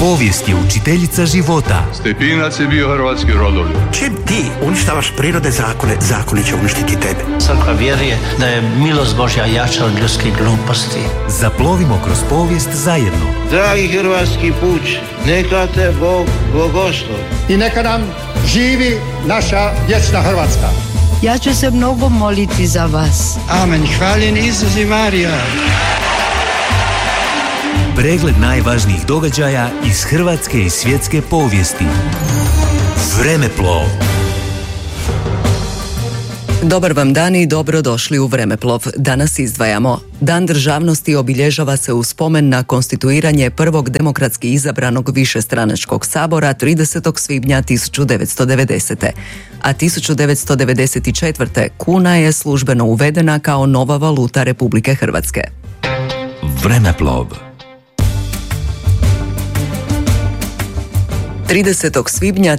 Povijest je učiteljica života. Stepinac je bio hrvatski rodoljub. Čim ti uništavaš prirode zakone, zakoni će uništiti tebe. Crkva vjeruje da je milost Božja jača od ljudskih gluposti. Zaplovimo kroz povijest zajedno. Dragi hrvatski puč, neka te Bog blagoslovi. I neka nam živi naša vječna Hrvatska. Ja ću se mnogo moliti za vas. Amen. Hvaljen Isus i Marija. Pregled najvažnijih događaja iz hrvatske i svjetske povijesti. Vremeplov. Dobar vam dan i dobrodošli u Vremeplov. Danas izdvajamo. Dan državnosti obilježava se u spomen na konstituiranje prvog demokratski izabranog višestranačkog sabora 30. svibnja 1990. A 1994. kuna je službeno uvedena kao nova valuta Republike Hrvatske. Vremeplov. 30. svibnja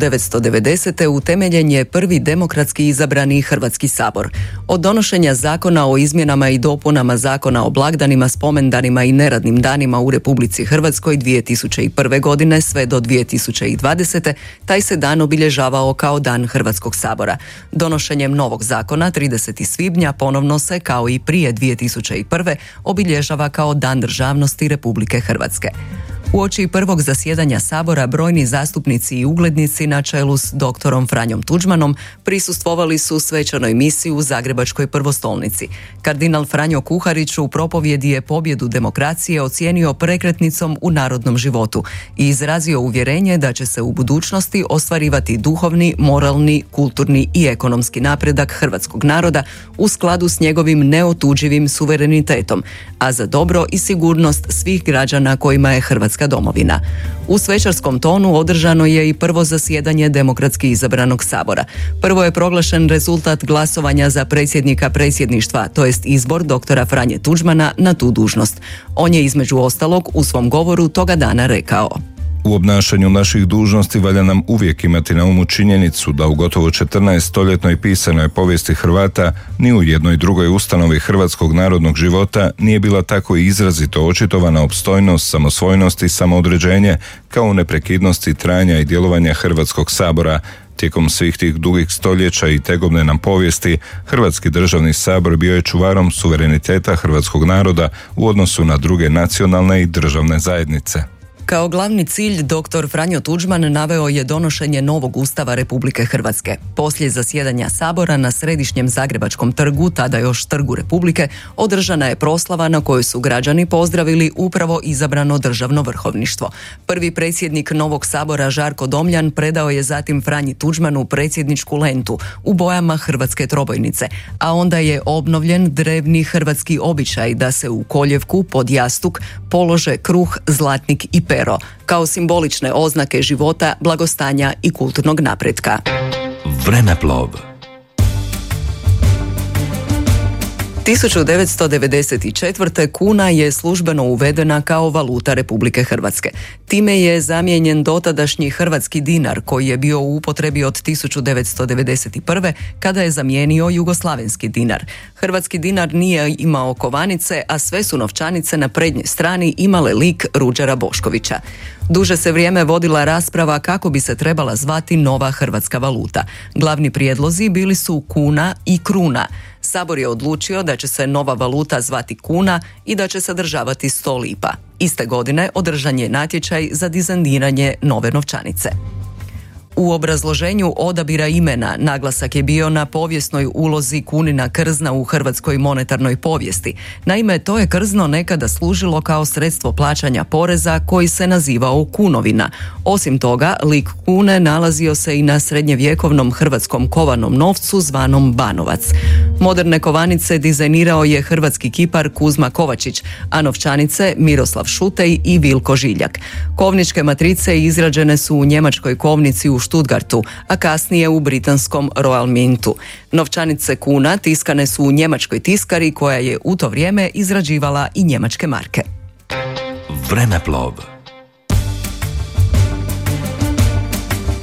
1990. utemeljen je prvi demokratski izabrani Hrvatski sabor. Od donošenja zakona o izmjenama i dopunama zakona o blagdanima, spomendanima i neradnim danima u Republici Hrvatskoj 2001. godine sve do 2020. taj se dan obilježavao kao Dan Hrvatskog sabora. Donošenjem novog zakona 30. svibnja ponovno se, kao i prije 2001. obilježava kao Dan državnosti Republike Hrvatske. Uoči prvog zasjedanja sabora brojni zastupnici i uglednici na čelu s doktorom Franjom Tuđmanom prisustvovali su svečanoj misi u Zagrebačkoj prvostolnici. Kardinal Franjo Kuharić u propovjedi je pobjedu demokracije ocijenio prekretnicom u narodnom životu i izrazio uvjerenje da će se u budućnosti ostvarivati duhovni, moralni, kulturni i ekonomski napredak hrvatskog naroda u skladu s njegovim neotuđivim suverenitetom, a za dobro i sigurnost svih građana kojima je Hrvatska domovina. U svečarskom tonu održano je i prvo zasjedanje demokratski izabranog sabora. Prvo je proglašen rezultat glasovanja za predsjednika predsjedništva, to jest izbor doktora Franje Tuđmana na tu dužnost. On je između ostalog u svom govoru toga dana rekao: U obnašanju naših dužnosti valja nam uvijek imati na umu činjenicu da u gotovo 14-stoljetnoj pisanoj povijesti Hrvata ni u jednoj drugoj ustanovi hrvatskog narodnog života nije bila tako izrazito očitovana opstojnost, samosvojnost i samoodređenje kao u neprekidnosti trajanja i djelovanja Hrvatskog sabora. Tijekom svih tih dugih stoljeća i tegobne nam povijesti, Hrvatski državni sabor bio je čuvarom suvereniteta hrvatskog naroda u odnosu na druge nacionalne i državne zajednice. Kao glavni cilj dr. Franjo Tuđman naveo je donošenje novog Ustava Republike Hrvatske. Poslije zasjedanja sabora na središnjem Zagrebačkom trgu, tada još Trgu Republike, održana je proslava na kojoj su građani pozdravili upravo izabrano državno vrhovništvo. Prvi predsjednik novog sabora Žarko Domljan predao je zatim Franji Tuđmanu predsjedničku lentu u bojama hrvatske trobojnice, a onda je obnovljen drevni hrvatski običaj da se u koljevku pod jastuk polože kruh, zlatnik i pero, kao simbolične oznake života, blagostanja i kulturnog napretka. Vremeplov. 1994. kuna je službeno uvedena kao valuta Republike Hrvatske. Time je zamijenjen dotadašnji hrvatski dinar koji je bio u upotrebi od 1991. kada je zamijenio jugoslavenski dinar. Hrvatski dinar nije imao kovanice, a sve su novčanice na prednjoj strani imale lik Ruđera Boškovića. Duže se vrijeme vodila rasprava kako bi se trebala zvati nova hrvatska valuta. Glavni prijedlozi bili su kuna i kruna. Sabor je odlučio da će se nova valuta zvati kuna i da će sadržavati 100 lipa. Iste godine održan je natječaj za dizajniranje nove novčanice. U obrazloženju odabira imena naglasak je bio na povijesnoj ulozi kunina krzna u hrvatskoj monetarnoj povijesti. Naime, to je krzno nekada služilo kao sredstvo plaćanja poreza koji se nazivao kunovina. Osim toga, lik kune nalazio se i na srednjevjekovnom hrvatskom kovanom novcu zvanom banovac. Moderne kovanice dizajnirao je hrvatski kipar Kuzma Kovačić, a novčanice Miroslav Šutej i Vilko Žiljak. Kovničke matrice izrađene su u njemačkoj kovnici u Stuttgartu, a kasnije u britanskom Royal Mintu. Novčanice kuna tiskane su u njemačkoj tiskari koja je u to vrijeme izrađivala i njemačke marke. Vremeplov.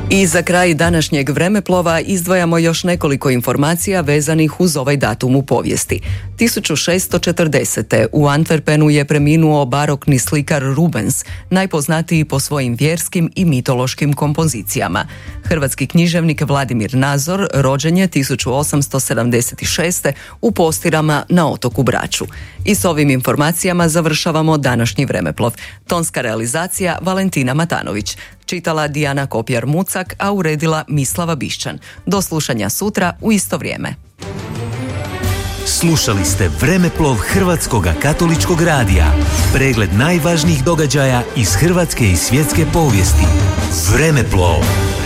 I za kraj današnjeg vremeplova izdvajamo još nekoliko informacija vezanih uz ovaj datum u povijesti. 1640. u Antwerpenu je preminuo barokni slikar Rubens, najpoznatiji po svojim vjerskim i mitološkim kompozicijama. Hrvatski književnik Vladimir Nazor rođen je 1876. u Postirama na otoku Braču. I s ovim informacijama završavamo današnji vremeplov. Tonska realizacija Valentina Matanović. Čitala Dijana Kopjar-Mucak, a uredila Mislava Bišćan. Do slušanja sutra u isto vrijeme. Slušali ste Vremeplov Hrvatskog katoličkog radija. Pregled najvažnijih događaja iz hrvatske i svjetske povijesti. Vremeplov.